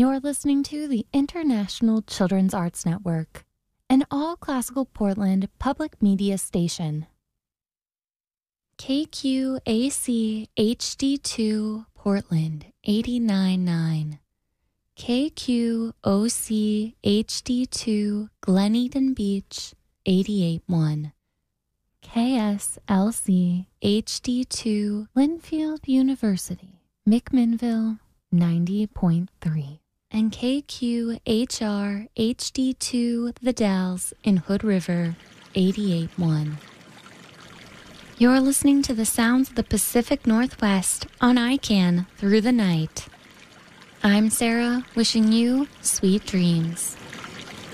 You're listening to the International Children's Arts Network, an all-classical Portland public media station. KQAC HD2 Portland 89.9. KQOC HD2 Glen Eden Beach 88.1. KSLC HD2 Linfield University, McMinnville 90.3. And KQHR HD2 The Dalles in Hood River 88.1. You're listening to the sounds of the Pacific Northwest on ICANN through the night. I'm Sarah, wishing you sweet dreams.